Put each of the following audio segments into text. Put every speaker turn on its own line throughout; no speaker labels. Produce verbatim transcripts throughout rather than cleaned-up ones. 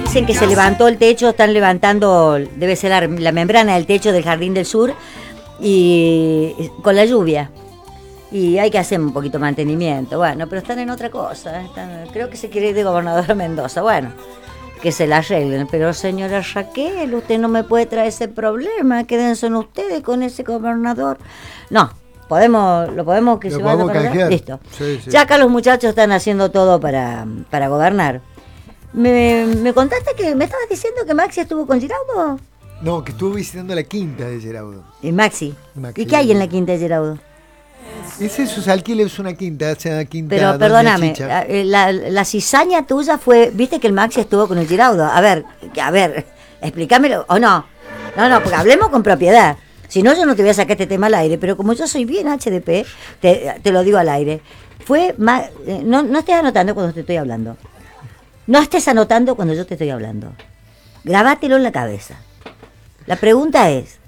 Dicen que se levantó el techo, están levantando, debe ser la, la membrana del techo del Jardín del Sur, y con la lluvia. Y hay que hacer un poquito de mantenimiento. Bueno, pero están en otra cosa. Están, creo que se quiere ir de gobernador a Mendoza. Bueno, que se la arreglen. Pero señora Raquel, usted no me puede traer ese problema. Quédense ustedes con ese gobernador. No, podemos, lo podemos que
lo
se vaya a
canjear.
Listo.
Sí, sí.
Ya acá los muchachos están haciendo todo para, para gobernar. Me, me contaste que me estabas diciendo que Maxi estuvo con Giraudo.
No, que estuvo visitando la quinta de Giraudo.
Y Maxi.
Maxi.
¿Y qué hay en la quinta de Giraudo?
Es eso, se alquila, es una quinta, o sea, quinta.
Pero
Doña
perdóname,
Chicha.
la, la cizaña tuya fue, viste que el Maxi estuvo con el Giraudo. A ver, a ver, explícamelo, o no. No, no, porque hablemos con propiedad. Si no, yo no te voy a sacar este tema al aire, pero como yo soy bien H D P, te, te lo digo al aire. Fue más, no, no estés anotando cuando te estoy hablando. No estés anotando cuando yo te estoy hablando. Grabátelo en la cabeza. La pregunta es,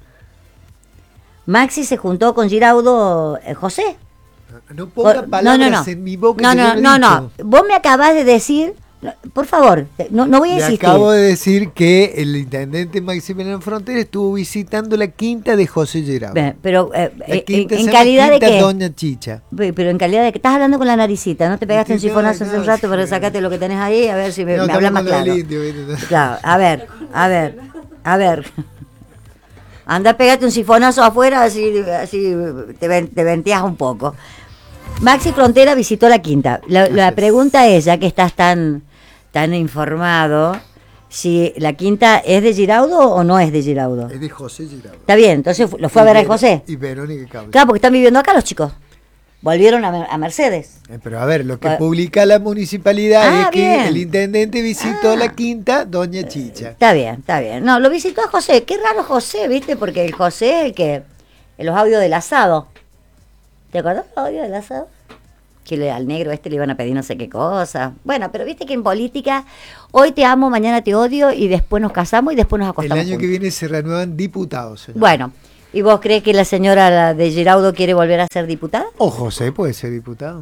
¿Maxi se juntó con Giraudo eh, José?
No ponga
O,
palabras
no, no, no.
en mi boca.
No,
que
no,
yo he
no,
dicho.
no. Vos me acabás de decir, por favor, no, no voy a
Le
insistir.
acabo de decir que el intendente Maximiliano Frontera estuvo visitando la quinta de José Giraudo.
Bien, pero eh,
La
eh,
quinta
en,
se
en
llama
calidad de
Quinta
qué?
Doña Chicha.
Pero en calidad de que estás hablando con la naricita, ¿no te pegaste un
Sí, no,
sifonazo hace
no,
un rato
sí,
para
no.
sacarte lo que tenés ahí? A ver si me,
No,
me hablas más
estamos con lo
claro.
del indio, ¿viste?
Claro, a ver, a ver, a ver. Anda, pegate un sifonazo afuera, así, así te, ven- te venteas un poco. Maxi Frontera visitó la quinta. La, la
Así es.
pregunta es, ya que estás tan, tan informado, si la quinta es de Giraudo o no es de Giraudo.
Es de José Giraudo.
Está bien, entonces fu- lo fue a
Y
ver a
Ver-
José.
Y Verónica Causa.
Claro, porque están viviendo acá los chicos. Volvieron a, Mer- a Mercedes.
Eh, Pero a ver, lo que
Ah.
publica la municipalidad
Ah,
es que
bien.
el intendente visitó
Ah.
la quinta Doña Chicha.
Está bien, está bien. No, lo visitó a José. Qué raro José, ¿viste? Porque el José es el que... En los audios del asado. ¿Te acordás de los audios del asado? Que le- al negro este le iban a pedir no sé qué cosa. Bueno, pero viste que en política hoy te amo, mañana te odio y después nos casamos y después nos
El
acostamos
año que
juntos.
viene se renuevan diputados, señor.
Bueno, ¿y vos crees que la señora la de Giraudo quiere volver a ser diputada?
O José puede ser diputado.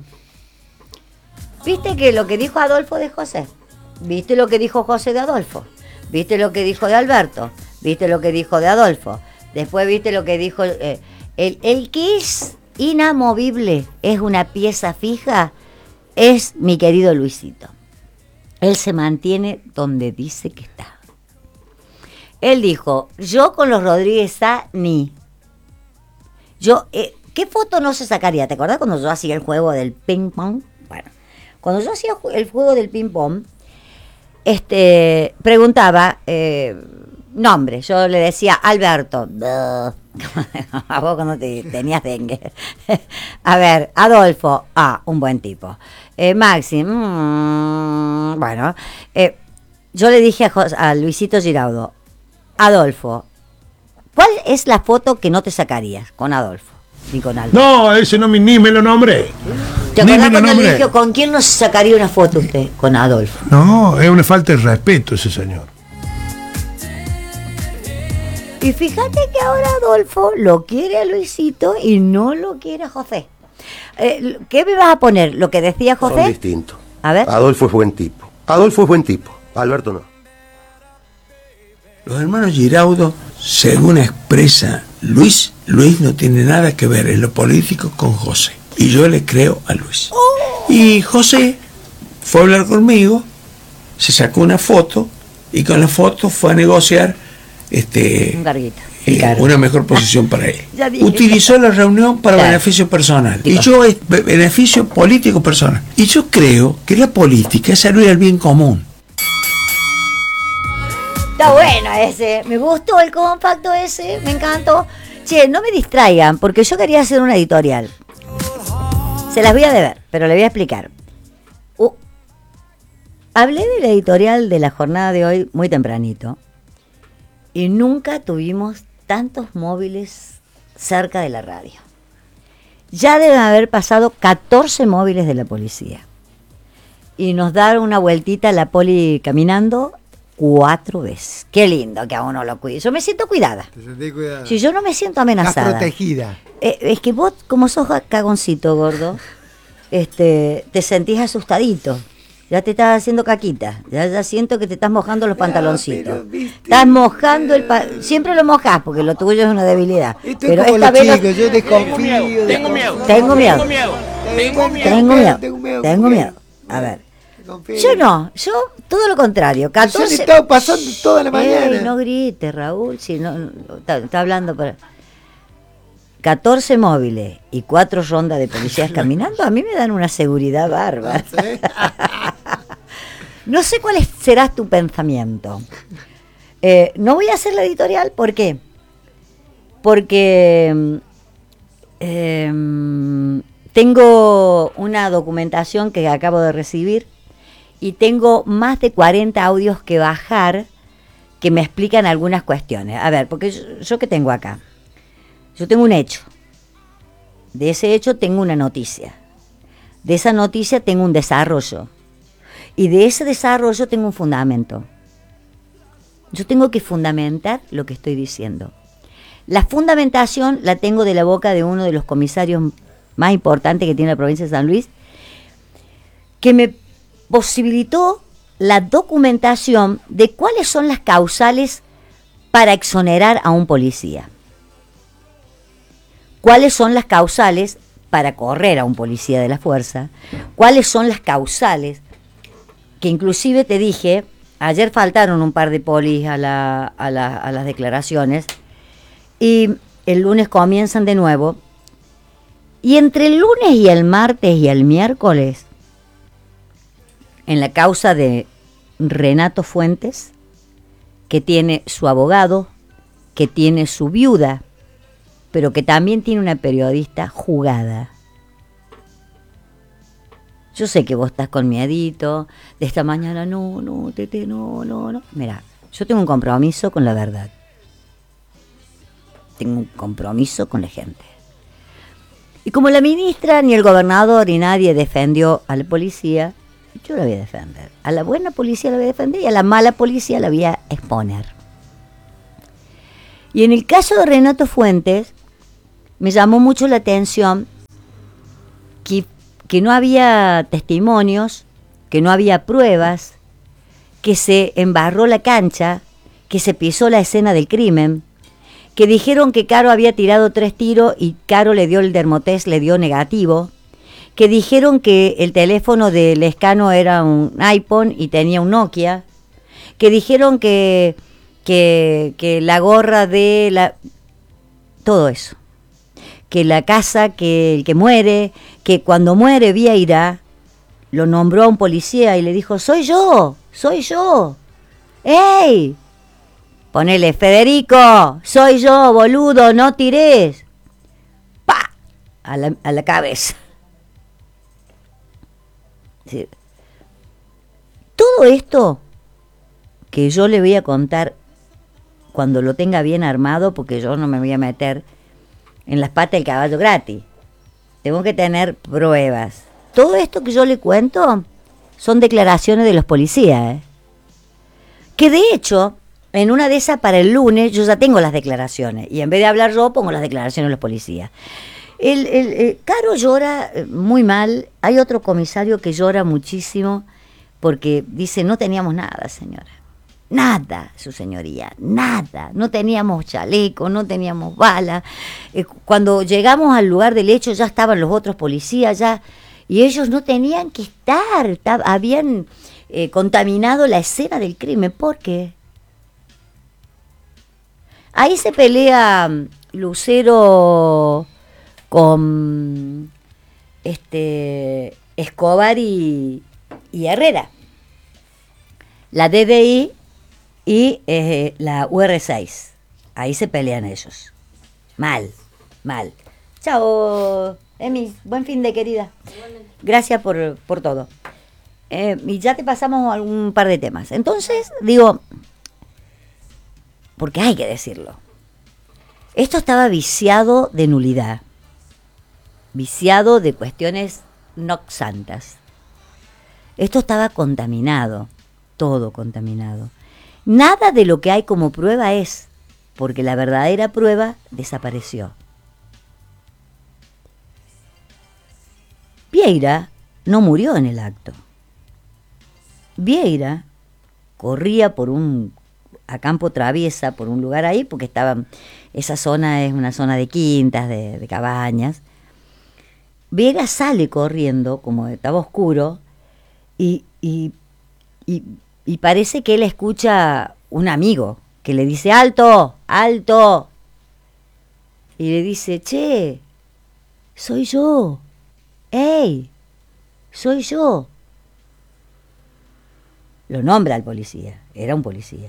¿Viste que lo que dijo Adolfo de José? ¿Viste lo que dijo José de Adolfo? ¿Viste lo que dijo de Alberto? ¿Viste lo que dijo de Adolfo? Después viste lo que dijo... eh, el, el que es inamovible, es una pieza fija, es mi querido Luisito. Él se mantiene donde dice que está. Él dijo, yo con los Rodríguez Sá ni. Yo, eh, ¿qué foto no se sacaría? ¿Te acordás cuando yo hacía el juego del ping pong? Bueno, cuando yo hacía ju- el juego del ping pong, este, preguntaba eh, nombre. Yo le decía Alberto. Duh. A vos cuando te, tenías dengue. A ver, Adolfo. Ah, un buen tipo. Eh, Maxi. mm, bueno, eh, yo le dije a, Jos- a Luisito Giraudo, Adolfo, ¿cuál es la foto que no te sacarías con Adolfo? Ni con Alberto.
No, ese no me- ni me lo nombré.
¿Te
Ni
acordás
me lo
cuando le
nombré.
dije, ¿con quién no se sacaría una foto usted? Con Adolfo.
No, es una falta de respeto ese señor.
Y fíjate que ahora Adolfo lo quiere a Luisito y no lo quiere a José. Eh, ¿Qué me vas a poner? ¿Lo que decía
Son
José?
distintos.
A ver.
Adolfo es buen tipo. Adolfo es buen tipo. Alberto no.
Los hermanos Giraudo, según expresa Luis, Luis no tiene nada que ver en lo político con José. Y yo le creo a Luis. Y José fue a hablar conmigo, se sacó una foto y con la foto fue a negociar este,
Un garguito.
eh,
Claro.
una mejor posición para él.
Ya dije.
Utilizó la reunión para
Claro.
beneficio personal. Y
Digo.
yo es be- beneficio político personal. Y yo creo que la política es servir al bien común.
Está bueno ese. Me gustó el compacto ese. Me encantó. Che, no me distraigan, porque yo quería hacer una editorial. Se las voy a deber, pero le voy a explicar. Uh, hablé de la editorial de la jornada de hoy muy tempranito. Y nunca tuvimos tantos móviles cerca de la radio. Ya deben haber pasado catorce móviles de la policía. Y nos daron una vueltita la poli caminando cuatro veces. Qué lindo que a uno lo cuide. Yo me siento cuidada.
Te sentí cuidado.
Si yo no me siento
Estás
amenazada.
protegida.
Eh, es que vos, como sos cagoncito, gordo, este, te sentís asustadito. Ya te estás haciendo caquita. Ya, ya siento que te estás mojando los pantaloncitos.
pero, ¿viste?
Estás mojando el... Pa Siempre lo mojas porque lo tuyo es una debilidad.
Esto
pero
es como
esta
los
vez
chicos,
lo...
yo desconfío.
Tengo miedo,
Tengo miedo.
tengo miedo,
Tengo miedo.
Tengo miedo.
Tengo miedo. A ver. Yo no, yo todo lo contrario.
Yo le
catorce...
estaba pasando toda la mañana.
Ey, no grites, Raúl. Si no, no, está, está hablando para... catorce móviles y cuatro rondas de policías caminando, a mí me dan una seguridad bárbara. No sé cuál es, será tu pensamiento. Eh, no voy a hacer la editorial, ¿por qué? Porque eh, tengo una documentación que acabo de recibir y tengo más de cuarenta audios que bajar que me explican algunas cuestiones. A ver, porque yo, yo ¿qué tengo acá? Yo tengo un hecho. De ese hecho tengo una noticia. De esa noticia tengo un desarrollo. Y de ese desarrollo tengo un fundamento. Yo tengo que fundamentar lo que estoy diciendo. La fundamentación la tengo de la boca de uno de los comisarios más importantes que tiene la provincia de San Luis, que me posibilitó la documentación de cuáles son las causales para exonerar a un policía. ¿Cuáles son las causales para correr a un policía de la fuerza? ¿Cuáles son las causales? Que inclusive te dije, ayer faltaron un par de polis a, la, a, la, a las declaraciones y el lunes comienzan de nuevo. Y entre el lunes y el martes y el miércoles, en la causa de Renato Fuentes, que tiene su abogado, que tiene su viuda, pero que también tiene una periodista jugada. Yo sé que vos estás con miedito, de esta mañana, no, no, Tete, no, no, no. Mira, yo tengo un compromiso con la verdad. Tengo un compromiso con la gente. Y como la ministra, ni el gobernador, ni nadie defendió a la policía, yo la voy a defender. A la buena policía la voy a defender y a la mala policía la voy a exponer. Y en el caso de Renato Fuentes, me llamó mucho la atención que, que no había testimonios, que no había pruebas, que se embarró la cancha, que se pisó la escena del crimen, que dijeron que Caro había tirado tres tiros y Caro le dio el dermotest, le dio negativo, que dijeron que el teléfono de Lescano era un iPhone y tenía un Nokia, que dijeron que, que, que la gorra de la... todo eso. Que la casa, que el que muere, que cuando muere Vieira, lo nombró a un policía y le dijo, soy yo, soy yo. ¡Ey! Ponele, Federico, soy yo, boludo, no tires. ¡Pa! A la, a la cabeza. Sí. Todo esto que yo le voy a contar cuando lo tenga bien armado, porque yo no me voy a meter en las patas del caballo gratis. Tengo que tener pruebas. Todo esto que yo le cuento son declaraciones de los policías, ¿eh? Que de hecho, en una de esas para el lunes, yo ya tengo las declaraciones. Y en vez de hablar yo, pongo las declaraciones de los policías. El, el, el Caro llora muy mal. Hay otro comisario que llora muchísimo porque dice, no teníamos nada, señora. Nada, su señoría, nada. No teníamos chaleco, no teníamos bala. Eh, cuando llegamos al lugar del hecho ya estaban los otros policías, ya, y ellos no tenían que estar, tab- habían eh, contaminado la escena del crimen. ¿Por qué? Ahí se pelea Lucero con este Escobar y, y Herrera. La D D I y eh, la U R seis. Ahí se pelean ellos. Mal, mal. Chao, Emi. Buen fin de, querida. Gracias por, por todo. Eh, y ya te pasamos algún par de temas. Entonces, digo, porque hay que decirlo. Esto estaba viciado de nulidad. Viciado de cuestiones no santas. Esto estaba contaminado. Todo contaminado. Nada de lo que hay como prueba es, porque la verdadera prueba desapareció. Vieira no murió en el acto. Vieira corría por un, a campo traviesa, por un lugar ahí, porque estaba, esa zona es una zona de quintas, de, de cabañas. Vieira sale corriendo, como estaba oscuro, y, y, y, y parece que él escucha un amigo que le dice, ¡alto! ¡Alto! Y le dice, che, soy yo. ¡Ey! Soy yo. Lo nombra al policía, era un policía.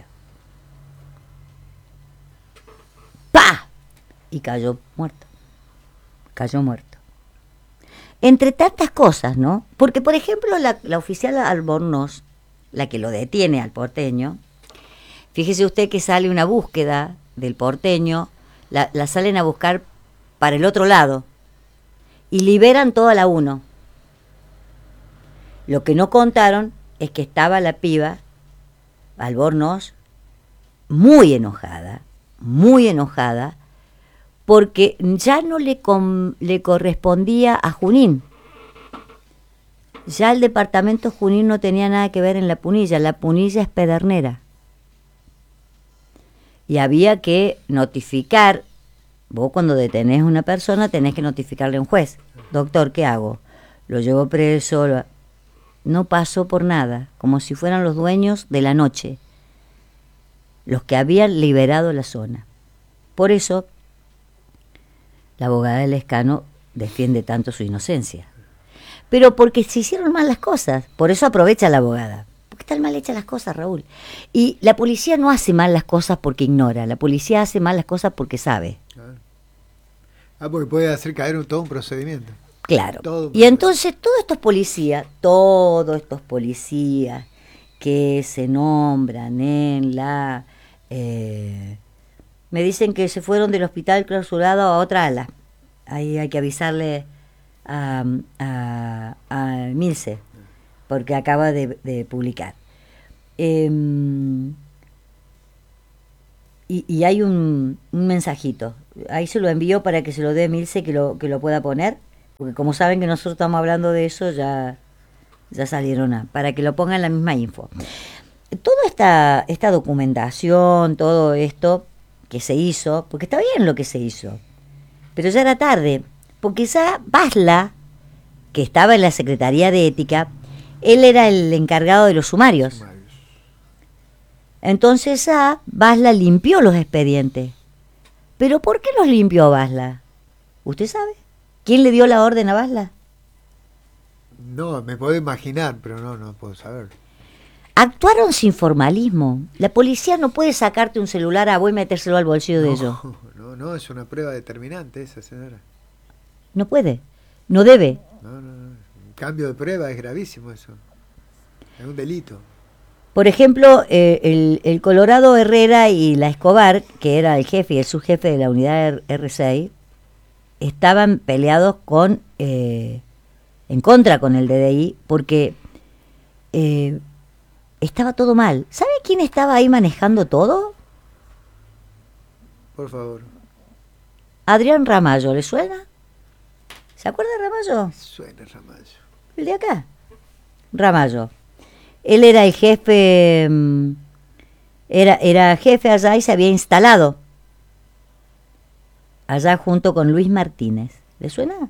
¡Pah! Y cayó muerto. Cayó muerto. Entre tantas cosas, ¿no? Porque, por ejemplo, la, la oficial Albornoz, la que lo detiene al porteño, fíjese usted que sale una búsqueda del porteño, la, la salen a buscar para el otro lado y liberan toda la uno. Lo que no contaron es que estaba la piba, Albornoz, muy enojada, muy enojada, porque ya no le, com, le correspondía a Junín. Ya el departamento Junín no tenía nada que ver en la Punilla, la Punilla es Pedernera. Y había que notificar, vos cuando detenés a una persona tenés que notificarle a un juez. Doctor, ¿qué hago? Lo llevo preso, lo... no pasó por nada, como si fueran los dueños de la noche, los que habían liberado la zona. Por eso, la abogada del Lescano defiende tanto su inocencia. Pero porque se hicieron mal las cosas, por eso aprovecha la abogada. Porque están mal hechas las cosas, Raúl. Y la policía no hace mal las cosas porque ignora, la policía hace mal las cosas porque sabe.
Ah, porque puede hacer caer un, todo un procedimiento.
Claro.
Todo
Y entonces todos estos policías, todos estos policías que se nombran en la... Eh, me dicen que se fueron del hospital clausurado a otra ala. Ahí hay que avisarle a, a, a Milce, porque acaba de, de publicar. Eh, y, y hay un, un mensajito. Ahí se lo envío para que se lo dé Milce, que lo, que lo pueda poner. Porque como saben que nosotros estamos hablando de eso, ya, ya salieron a, para que lo pongan en la misma info. Toda esta, esta documentación, todo esto que se hizo, porque está bien lo que se hizo, pero ya era tarde, porque ya Basla, que estaba en la Secretaría de Ética, él era el encargado de los sumarios. Entonces ya Basla limpió los expedientes. ¿Pero por qué los limpió Basla? ¿Usted sabe? ¿Quién le dio la orden a Basla?
No, me puedo imaginar, pero no, no puedo saber.
Actuaron sin formalismo. La policía no puede sacarte un celular a vos y metérselo al bolsillo de
no,
ellos.
No, no, es una prueba determinante esa, señora.
No puede, no debe.
No, no, no. Un cambio de prueba es gravísimo eso. Es un delito.
Por ejemplo, eh, el, el Colorado Herrera y la Escobar, que era el jefe y el subjefe de la unidad R seis, estaban peleados con eh, en contra con el D D I porque eh, estaba todo mal. ¿Sabe quién estaba ahí manejando todo?
Por favor.
Adrián Ramallo, ¿le suena? ¿Se acuerda de Ramallo?
Suena Ramallo.
El de acá. Ramallo. Él era el jefe, era, era jefe allá y se había instalado allá junto con Luis Martínez. ¿Le suena?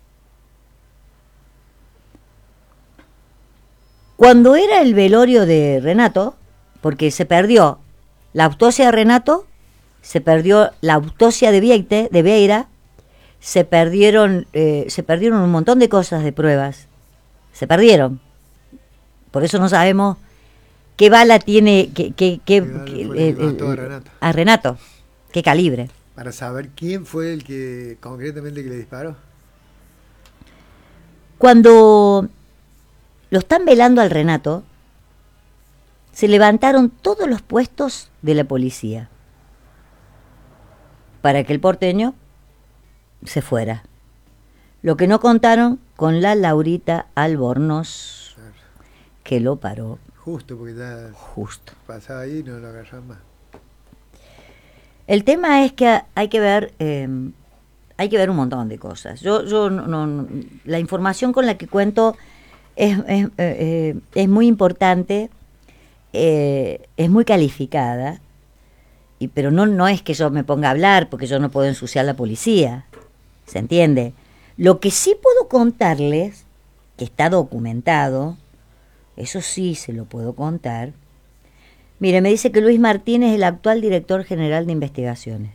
Cuando era el velorio de Renato, porque se perdió la autopsia de Renato, se perdió la autopsia de Vieite, de Vieira, se perdieron, eh, se perdieron un montón de cosas de pruebas, se perdieron. Por eso no sabemos qué bala tiene, qué, qué, qué, qué,
el,
el, el,
a, Renato.
a Renato, qué calibre.
Para saber quién fue el que concretamente que le disparó.
Cuando lo están velando al Renato, se levantaron todos los puestos de la policía para que el porteño se fuera. Lo que no contaron con la Laurita Albornoz, claro, que lo paró.
Justo, porque ya
justo
pasaba ahí y no lo agarraban más.
El tema es que hay que ver, eh, hay que ver un montón de cosas. Yo, yo no, no, la información con la que cuento es, es, eh, es muy importante, eh, es muy calificada, y, pero no, no es que yo me ponga a hablar porque yo no puedo ensuciar a la policía, ¿se entiende? Lo que sí puedo contarles, que está documentado, eso sí se lo puedo contar. Mire, me dice que Luis Martínez es el actual director general de investigaciones.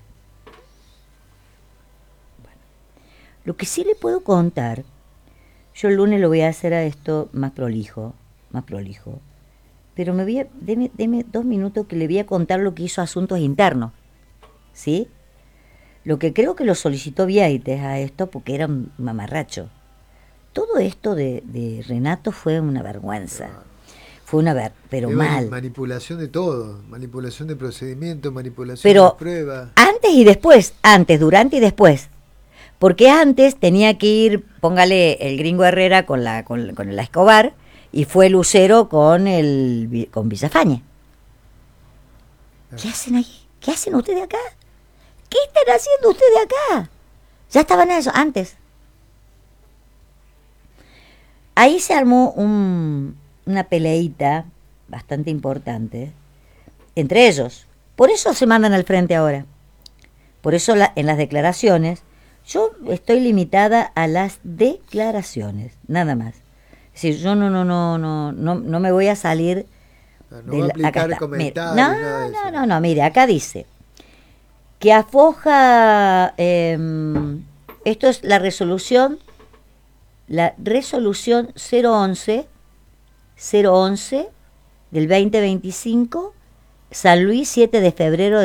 Bueno, lo que sí le puedo contar, yo el lunes lo voy a hacer a esto más prolijo, más prolijo, pero me voy a, deme, deme dos minutos que le voy a contar lo que hizo Asuntos Internos, ¿sí? Lo que creo que lo solicitó Vieites a esto porque era un mamarracho. Todo esto de, de Renato fue una vergüenza. Fue una ver, pero
Es
mal.
Manipulación de todo, manipulación de procedimientos, manipulación
Pero
de pruebas.
antes y después, antes, durante y después. Porque antes tenía que ir, póngale el Gringo Herrera con la con, con la Escobar y fue Lucero con el con Villafañe. ¿Qué hacen ahí? ¿Qué hacen ustedes acá? ¿Qué están haciendo ustedes acá? Ya estaban en eso antes. Ahí se armó un, una peleita bastante importante entre ellos. Por eso se mandan al frente ahora. Por eso la, en las declaraciones, yo estoy limitada a las declaraciones, nada más. Es decir, yo no, no, no, no, no, no me voy a salir.
No
de
va a
la, acá
aplicar
está.
comentarios,
Mire, no,
nada de
no,
eso.
no, no, mire, acá dice que afoja, eh, esto es la resolución, la resolución cero once del veinte veinticinco, San Luis, siete de febrero de